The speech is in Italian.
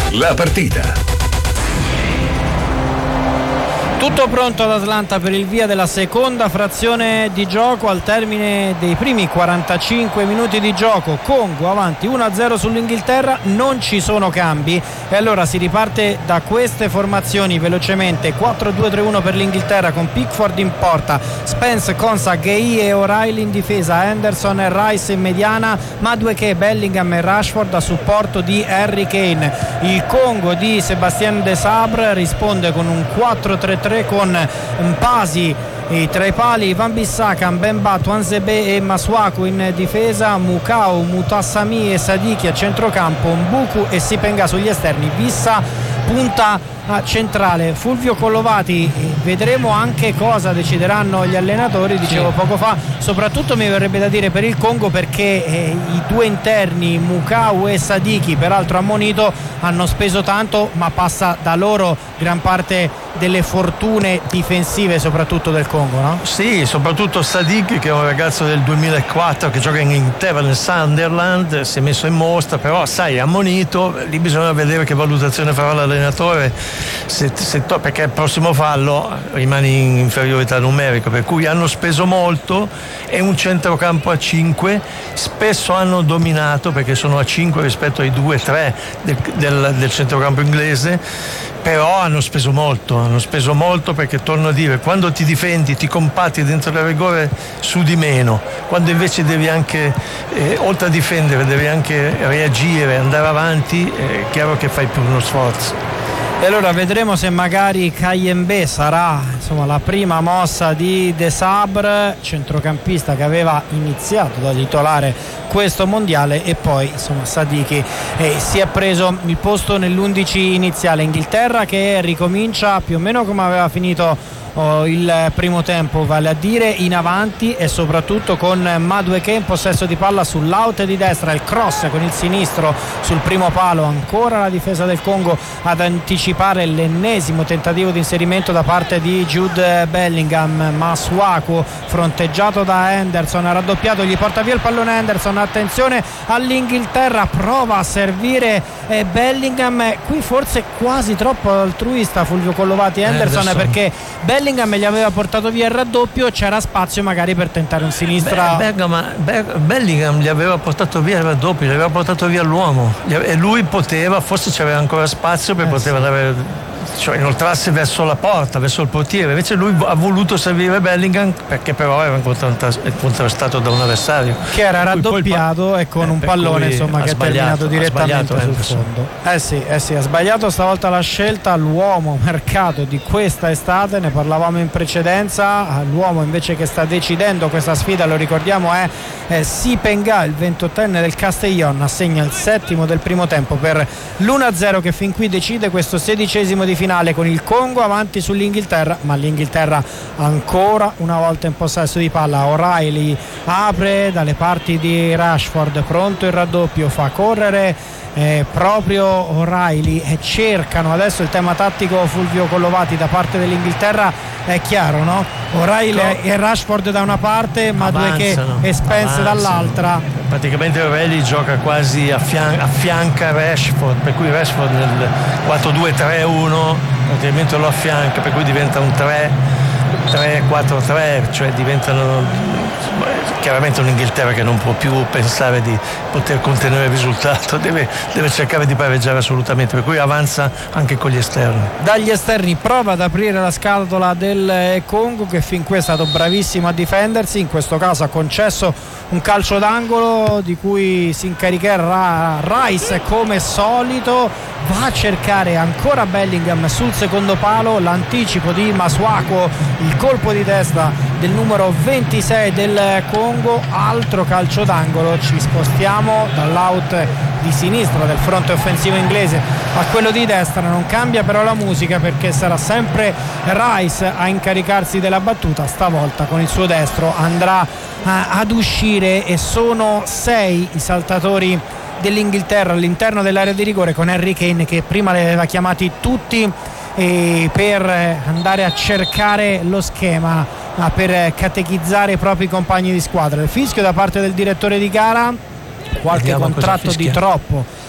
la partita. Tutto pronto ad Atlanta per il via della seconda frazione di gioco al termine dei primi 45 minuti di gioco. Congo avanti 1-0 sull'Inghilterra, non ci sono cambi e allora si riparte da queste formazioni velocemente. 4-2-3-1 per l'Inghilterra con Pickford in porta, Spence, Konsa, Gueye e O'Reilly in difesa, Henderson e Rice in mediana, Madueke, Bellingham e Rashford a supporto di Harry Kane. Il Congo di Sébastien Desabre risponde con un 4-3-3 con Mpasi tra i pali, Van Bissaka, Mbemba, Tuanzebe e Masuaku in difesa, Mukau, Mutassami e Sadiki a centrocampo, Mbuku e Sipenga sugli esterni, Vissa punta centrale, Fulvio Collovati. Vedremo anche cosa decideranno gli allenatori, dicevo poco fa, soprattutto mi verrebbe da dire per il Congo, perché i due interni Mukau e Sadiki, peraltro ammonito, hanno speso tanto, ma passa da loro gran parte delle fortune difensive soprattutto del Congo, no? Sì, soprattutto Sadiki, che è un ragazzo del 2004 che gioca in Inghilterra nel Sunderland, si è messo in mostra, però sai, è ammonito, lì bisogna vedere che valutazione farà l'allenatore, perché il prossimo fallo rimane in inferiorità numerica, per cui hanno speso molto. È un centrocampo a 5, spesso hanno dominato perché sono a 5 rispetto ai 2-3 del centrocampo inglese, però hanno speso molto perché, torno a dire, quando ti difendi, ti compatti dentro il rigore, sudi meno, quando invece devi anche oltre a difendere devi anche reagire, andare avanti, è chiaro che fai più uno sforzo. E allora vedremo se magari Kayembe sarà la prima mossa di Desabre, centrocampista che aveva iniziato da titolare questo mondiale, e poi Sadiki si è preso il posto nell'11 iniziale. Inghilterra che ricomincia più o meno come aveva finito il primo tempo, vale a dire in avanti, e soprattutto con Madueke in possesso di palla sull'out di destra, il cross con il sinistro sul primo palo, ancora la difesa del Congo ad anticipare l'ennesimo tentativo di inserimento da parte di Jude Bellingham. Masuaku fronteggiato da Henderson, raddoppiato, gli porta via il pallone Henderson, attenzione all'Inghilterra, prova a servire Bellingham, qui forse quasi troppo altruista Fulvio Collovati Henderson, perché Bellingham gli aveva portato via il raddoppio, c'era spazio magari per tentare un sinistra. Bellingham gli aveva portato via il raddoppio, gli aveva portato via l'uomo e lui poteva, forse c'aveva ancora spazio per poter andare, cioè inoltrarsi verso la porta, verso il portiere, invece lui ha voluto servire Bellingham perché però era contrastato da un avversario che era raddoppiato e con un pallone che è terminato direttamente sul fondo. Sì, ha sbagliato stavolta la scelta. L'uomo mercato di questa estate, ne parlavamo in precedenza, l'uomo invece che sta decidendo questa sfida, lo ricordiamo, è Sipenga, il 28enne del Castellón, assegna il 7° del primo tempo per l'1-0 che fin qui decide questo 16° di finale, con il Congo avanti sull'Inghilterra, ma l'Inghilterra ancora una volta in possesso di palla. O'Reilly apre dalle parti di Rashford, pronto il raddoppio, fa correre proprio O'Reilly e cercano adesso il tema tattico. Fulvio Collovati da parte dell'inghilterra è chiaro, no? O'Reilly e Rashford da una parte, Madueke e Spence dall'altra. Praticamente O'Reilly gioca quasi affianca Rashford, per cui Rashford nel 4-2-3-1 praticamente lo affianca, per cui diventa un 3-4-3, cioè diventano chiaramente un'Inghilterra che non può più pensare di poter contenere il risultato, deve cercare di pareggiare assolutamente, per cui avanza anche con gli esterni. Dagli esterni prova ad aprire la scatola del Congo, che fin qui è stato bravissimo a difendersi, in questo caso ha concesso un calcio d'angolo di cui si incaricherà Rice come solito, va a cercare ancora Bellingham sul secondo palo, l'anticipo di Masuaku, il colpo di testa del numero 26 del Congo, altro calcio d'angolo. Ci spostiamo dall'out di sinistra del fronte offensivo inglese a quello di destra, non cambia però la musica perché sarà sempre Rice a incaricarsi della battuta, stavolta con il suo destro andrà ad uscire, e sono 6 i saltatori dell'Inghilterra all'interno dell'area di rigore, con Harry Kane che prima li aveva chiamati tutti per andare a cercare lo schema, per catechizzare i propri compagni di squadra. Il fischio da parte del direttore di gara, qualche contratto di troppo